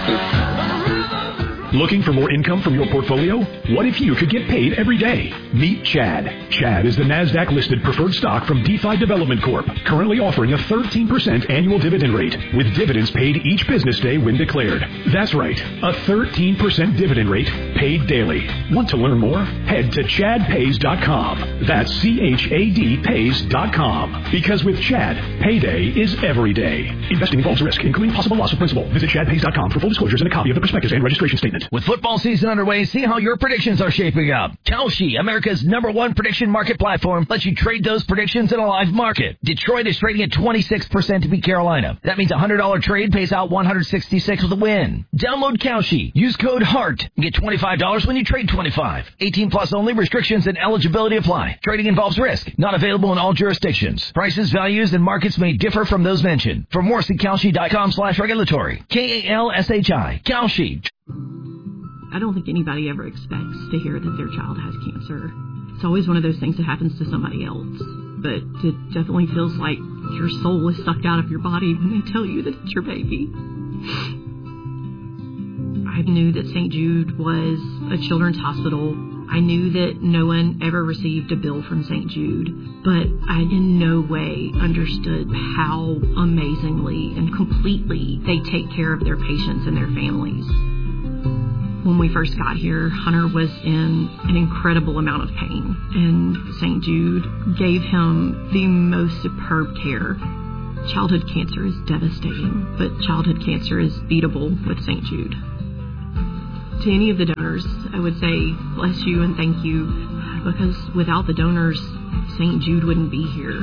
Looking for more income from your portfolio? What if you could get paid every day? Meet Chad. Chad is the NASDAQ-listed preferred stock from DeFi Development Corp., currently offering a 13% annual dividend rate, with dividends paid each business day when declared. That's right, a 13% dividend rate paid daily. Want to learn more? Head to ChadPays.com. That's CHAD Pays.com. Because with Chad, payday is every day. Investing involves risk, including possible loss of principal. Visit ChadPays.com for full disclosures and a copy of the prospectus and registration statement. With football season underway, see how your predictions are shaping up. Kalshi, America's #1 prediction market platform, lets you trade those predictions in a live market. Detroit is trading at 26% to beat Carolina. That means a $100 trade pays out $166 with a win. Download Kalshi. Use code HEART and get $25 when you trade 25. 18 plus only. Restrictions and eligibility apply. Trading involves risk. Not available in all jurisdictions. Prices, values, and markets may differ from those mentioned. For more, see Kalshi.com/regulatory. KALSHI. Kalshi. I don't think anybody ever expects to hear that their child has cancer. It's always one of those things that happens to somebody else. But it definitely feels like your soul is sucked out of your body when they tell you that it's your baby. I knew that St. Jude was a children's hospital. I knew that no one ever received a bill from St. Jude, but I in no way understood how amazingly and completely they take care of their patients and their families. When we first got here, Hunter was in an incredible amount of pain, and St. Jude gave him the most superb care. Childhood cancer is devastating, but childhood cancer is beatable with St. Jude. To any of the donors, I would say bless you and thank you, because without the donors, St. Jude wouldn't be here.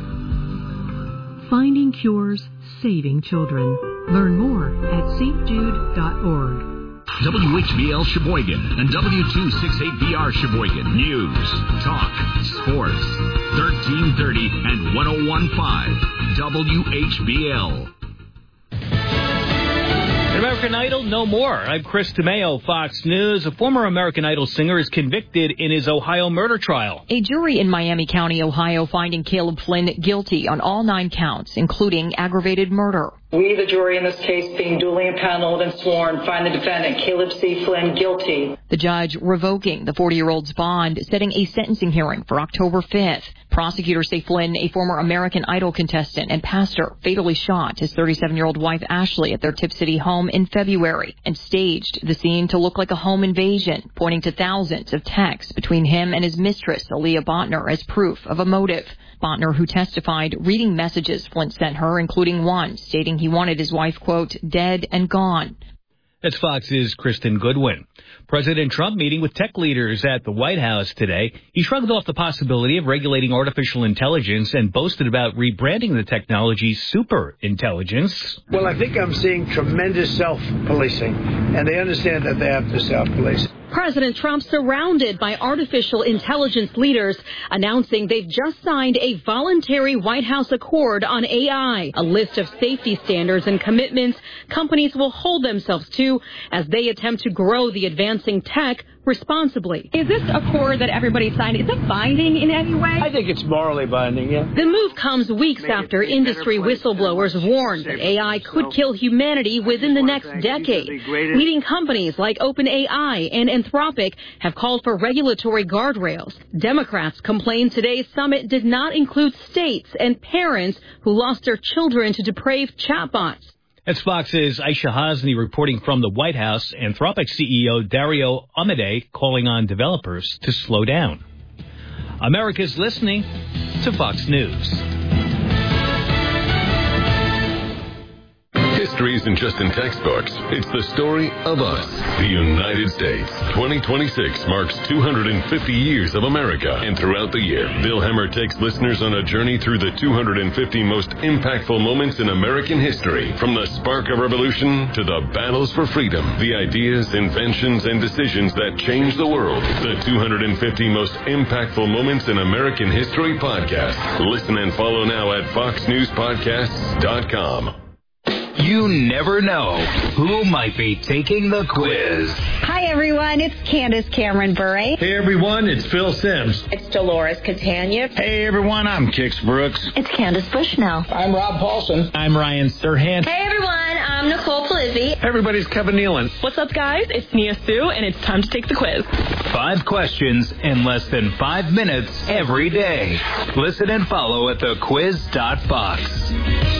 Finding cures, saving children. Learn more at stjude.org. WHBL Sheboygan and W268BR Sheboygan. News, talk, sports. 1330 and 1015 WHBL. American Idol, no more. I'm Chris DeMeo, Fox News. A former American Idol singer is convicted in his Ohio murder trial. A jury in Miami County, Ohio, finding Caleb Flynn guilty on all 9 counts, including aggravated murder. We, the jury in this case, being duly impaneled and sworn, find the defendant, Caleb C. Flynn, guilty. The judge revoking the 40-year-old's bond, setting a sentencing hearing for October 5th. Prosecutors say Flynn, a former American Idol contestant and pastor, fatally shot his 37-year-old wife Ashley at their Tip City home in February and staged the scene to look like a home invasion, pointing to thousands of texts between him and his mistress, Aaliyah Botner, as proof of a motive. Botner, who testified, reading messages Flynn sent her, including one stating he wanted his wife, quote, dead and gone. That's Fox's Kristen Goodwin. President Trump meeting with tech leaders at the White House today. He shrugged off the possibility of regulating artificial intelligence and boasted about rebranding the technology super intelligence. Well, I think I'm seeing tremendous self-policing, and they understand that they have to self-police. President Trump surrounded by artificial intelligence leaders announcing they've just signed a voluntary White House accord on AI, a list of safety standards and commitments companies will hold themselves to as they attempt to grow the advancing tech responsibly. Is this accord that everybody signed, is it binding in any way? I think it's morally binding, yeah. The move comes weeks after industry whistleblowers warned that AI could kill humanity within the next decade. Leading companies like OpenAI and Anthropic have called for regulatory guardrails. Democrats complained today's summit did not include states and parents who lost their children to depraved chatbots. That's Fox's Aisha Hasni reporting from the White House. Anthropic CEO Dario Amodei calling on developers to slow down. America's listening to Fox News. History isn't just in textbooks. It's the story of us, the United States. 2026 marks 250 years of America. And throughout the year, Bill Hemmer takes listeners on a journey through the 250 most impactful moments in American history. From the spark of revolution to the battles for freedom, the ideas, inventions, and decisions that changed the world. The 250 most impactful moments in American history podcast. Listen and follow now at foxnewspodcasts.com. You never know who might be taking the quiz. Hi, everyone. It's Candace Cameron Bure. Hey, everyone. It's Phil Sims. It's Dolores Catania. Hey, everyone. I'm Kix Brooks. It's Candace Bushnell. I'm Rob Paulson. I'm Ryan Serhant. Hey, everyone. I'm I'm Nicole Polizzi. Hey, everybody's Kevin Nealon. What's up, guys? It's Nia Sue, and it's time to take the quiz. 5 questions in less than 5 minutes every day. Listen and follow at thequiz.fox.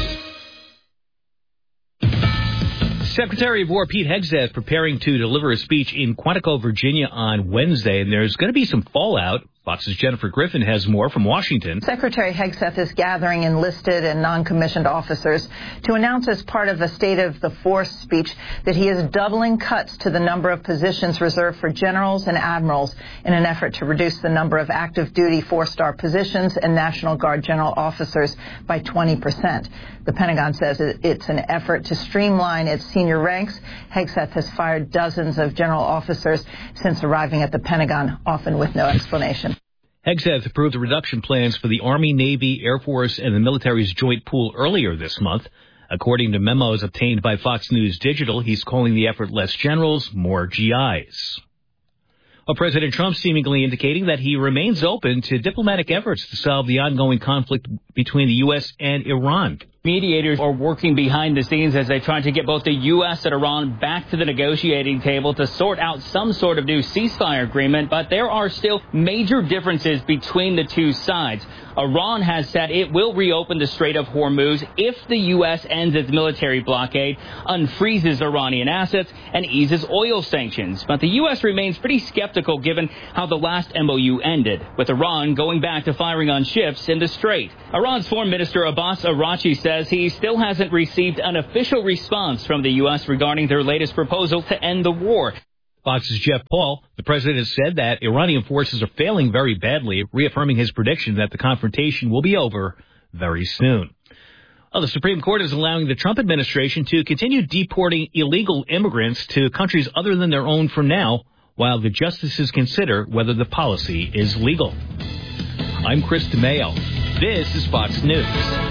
Secretary of War Pete Hegseth preparing to deliver a speech in Quantico, Virginia on Wednesday, and there's going to be some fallout. Fox's Jennifer Griffin has more from Washington. Secretary Hegseth is gathering enlisted and non-commissioned officers to announce as part of a State of the Force speech that he is doubling cuts to the number of positions reserved for generals and admirals in an effort to reduce the number of active duty 4-star positions and National Guard general officers by 20%. The Pentagon says it's an effort to streamline its senior ranks. Hegseth has fired dozens of general officers since arriving at the Pentagon, often with no explanation. Hegseth approved the reduction plans for the Army, Navy, Air Force, and the military's joint pool earlier this month. According to memos obtained by Fox News Digital, he's calling the effort less generals, more GIs. Well, President Trump seemingly indicating that he remains open to diplomatic efforts to solve the ongoing conflict between the U.S. and Iran. Mediators are working behind the scenes as they try to get both the U.S. and Iran back to the negotiating table to sort out some sort of new ceasefire agreement, but there are still major differences between the two sides. Iran has said it will reopen the Strait of Hormuz if the U.S. ends its military blockade, unfreezes Iranian assets, and eases oil sanctions. But the U.S. remains pretty skeptical given how the last MOU ended, with Iran going back to firing on ships in the Strait. Iran's Foreign Minister Abbas Araghchi says he still hasn't received an official response from the U.S. regarding their latest proposal to end the war. Fox's Jeff Paul, the president has said that Iranian forces are failing very badly, reaffirming his prediction that the confrontation will be over very soon. Well, the Supreme Court is allowing the Trump administration to continue deporting illegal immigrants to countries other than their own for now, while the justices consider whether the policy is legal. I'm Chris DeMayo. This is Fox News.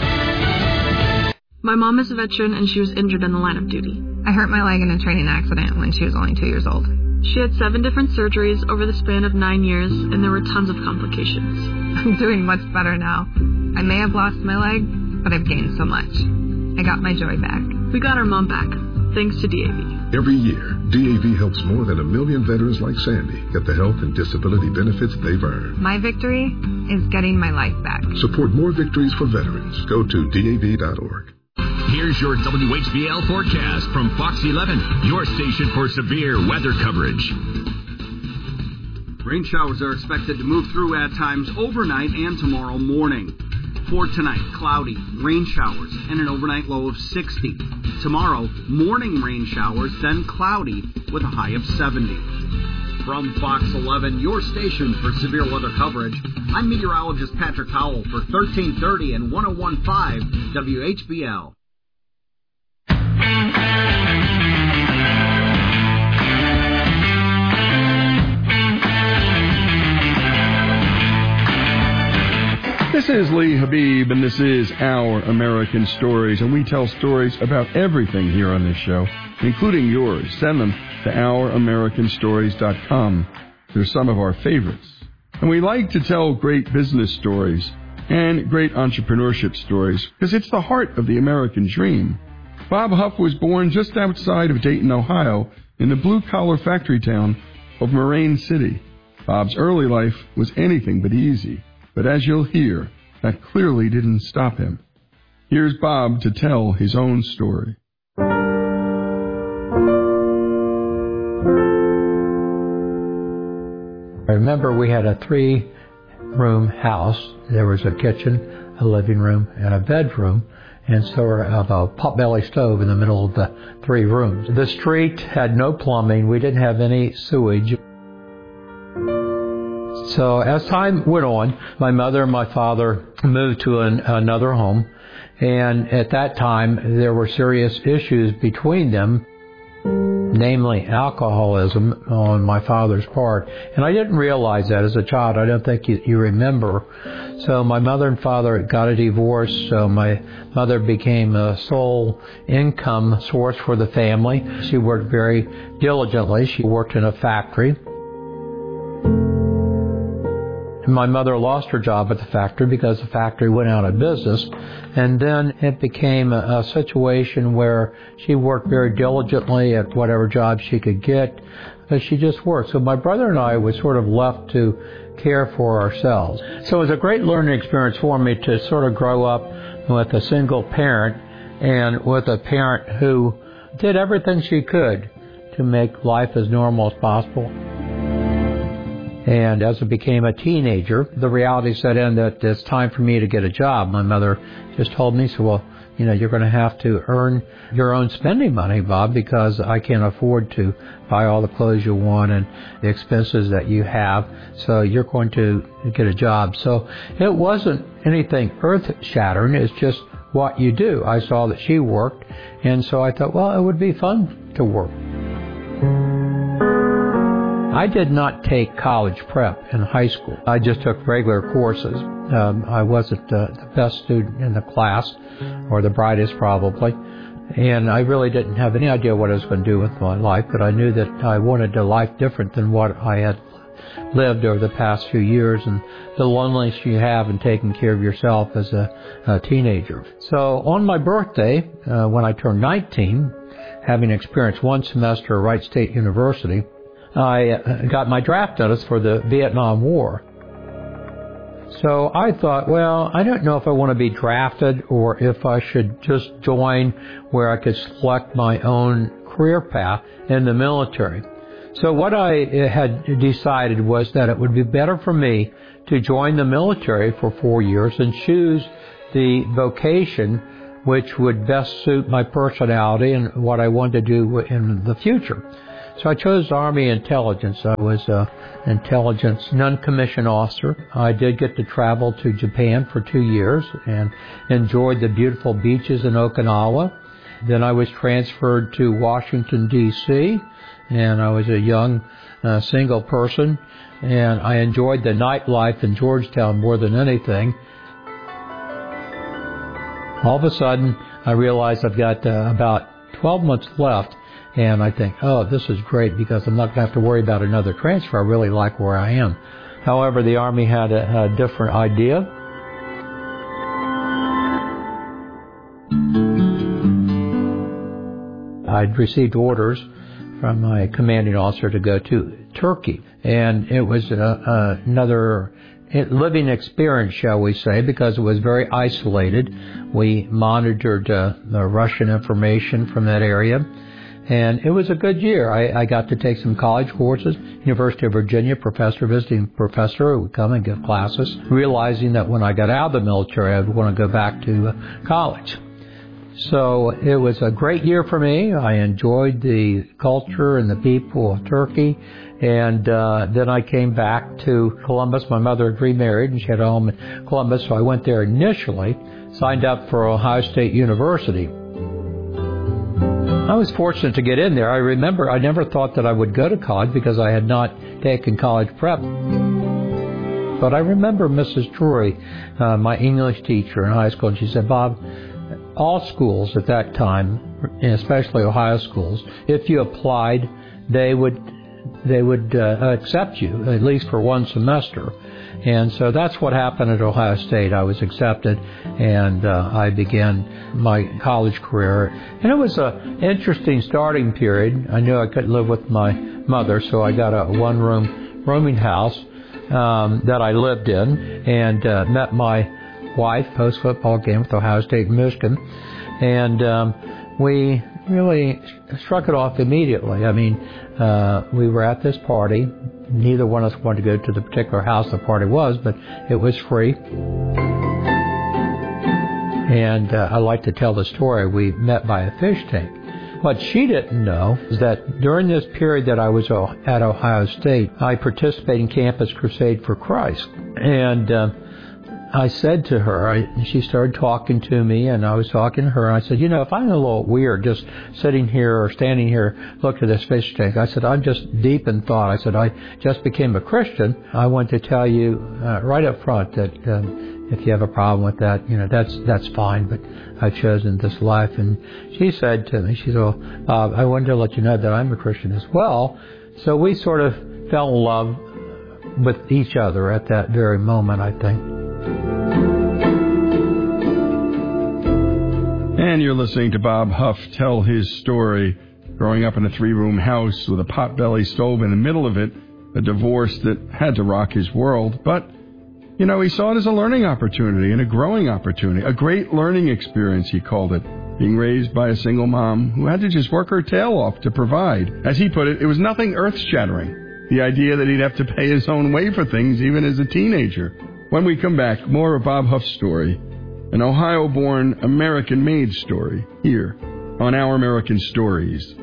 My mom is a veteran and she was injured in the line of duty. I hurt my leg in a training accident when she was only 2 years old. She had 7 different surgeries over the span of 9 years, and there were tons of complications. I'm doing much better now. I may have lost my leg, but I've gained so much. I got my joy back. We got our mom back, thanks to DAV. Every year, DAV helps more than 1 million veterans like Sandy get the health and disability benefits they've earned. My victory is getting my life back. Support more victories for veterans. Go to DAV.org. Here's your WHBL forecast from Fox 11, your station for severe weather coverage. Rain showers are expected to move through at times overnight and tomorrow morning. For tonight, cloudy, rain showers, and an overnight low of 60. Tomorrow, morning rain showers, then cloudy with a high of 70. From Fox 11, your station for severe weather coverage, I'm meteorologist Patrick Howell for 1330 and 101.5 WHBL. This is Lee Habib, and this is Our American Stories, and we tell stories about everything here on this show, including yours. Send them to ouramericanstories.com. They're some of our favorites. And we like to tell great business stories and great entrepreneurship stories because it's the heart of the American dream. Bob Huff was born just outside of Dayton, Ohio, in the blue-collar factory town of Moraine City. Bob's early life was anything but easy, but as you'll hear, that clearly didn't stop him. Here's Bob to tell his own story. I remember we had a 3-room house. There was a kitchen, a living room, and a bedroom, and sort of a potbelly stove in the middle of the 3 rooms. The street had no plumbing. We didn't have any sewage. So as time went on, my mother and my father moved to another home, and at that time there were serious issues between them, namely alcoholism on my father's part. And I didn't realize that as a child. I don't think you remember. So my mother and father got a divorce, so my mother became a sole income source for the family. She worked very diligently. She worked in a factory. My mother lost her job at the factory because the factory went out of business. And then it became a situation where she worked very diligently at whatever job she could get. But she just worked. So my brother and I were sort of left to care for ourselves. So it was a great learning experience for me to sort of grow up with a single parent and with a parent who did everything she could to make life as normal as possible. And as I became a teenager, the reality set in that it's time for me to get a job. My mother just told me, so, well, you're going to have to earn your own spending money, Bob, because I can't afford to buy all the clothes you want and the expenses that you have. So you're going to get a job. So it wasn't anything earth-shattering. It's just what you do. I saw that she worked, and so I thought, well, it would be fun to work. I did not take college prep in high school. I just took regular courses. I wasn't the best student in the class, or the brightest probably, and I really didn't have any idea what I was going to do with my life, but I knew that I wanted a life different than what I had lived over the past few years, and the loneliness you have in taking care of yourself as a teenager. So on my birthday, when I turned 19, having experienced one semester at Wright State University, I got my draft notice for the Vietnam War. So I thought, well, I don't know if I want to be drafted or if I should just join where I could select my own career path in the military. So what I had decided was that it would be better for me to join the military for 4 years and choose the vocation which would best suit my personality and what I wanted to do in the future. So I chose Army Intelligence. I was an intelligence non-commissioned officer. I did get to travel to Japan for 2 years and enjoyed the beautiful beaches in Okinawa. Then I was transferred to Washington, D.C., and I was a young single person, and I enjoyed the nightlife in Georgetown more than anything. All of a sudden, I realized I've got about 12 months left, and I think, oh, this is great because I'm not going to have to worry about another transfer. I really like where I am. However, the Army had a different idea. I'd received orders from my commanding officer to go to Turkey, and it was another living experience, shall we say, because it was very isolated. We monitored the Russian information from that area. And it was a good year. I got to take some college courses. University of Virginia visiting professor who would come and give classes, realizing that when I got out of the military, I would want to go back to college. So it was a great year for me. I enjoyed the culture and the people of Turkey. And then I came back to Columbus. My mother had remarried, and she had a home in Columbus. So I went there initially, signed up for Ohio State University. I was fortunate to get in there. I remember I never thought that I would go to college because I had not taken college prep. But I remember Mrs. Drury, my English teacher in high school, and she said, Bob, all schools at that time, especially Ohio schools, if you applied, they would accept you, at least for one semester. And so that's what happened at Ohio State. I was accepted, and I began my college career. And it was an interesting starting period. I knew I couldn't live with my mother, so I got a one-room rooming house that I lived in, and met my wife post-football game with Ohio State and Michigan. And we really struck it off immediately. I mean, we were at this party. Neither one of us wanted to go to the particular house the party was, but it was free. And I like to tell the story. We met by a fish tank. What she didn't know is that during this period that I was at Ohio State, I participated in Campus Crusade for Christ. And I said to her, she started talking to me, and I was talking to her, and I said, if I'm a little weird just sitting here or standing here looking at this fish tank, I said, I'm just deep in thought. I said, I just became a Christian. I want to tell you right up front that if you have a problem with that, that's fine, but I've chosen this life. And she said to me, she said, well, Bob, I wanted to let you know that I'm a Christian as well. So we sort of fell in love with each other at that very moment, I think. And you're listening to Bob Huff tell his story, growing up in a 3-room house with a potbelly stove in the middle of it, a divorce that had to rock his world. But, you know, he saw it as a learning opportunity and a growing opportunity, a great learning experience, he called it, being raised by a single mom who had to just work her tail off to provide. As he put it, it was nothing earth-shattering, the idea that he'd have to pay his own way for things even as a teenager. When we come back, more of Bob Huff's story, an Ohio-born, American-made story, here on Our American Stories.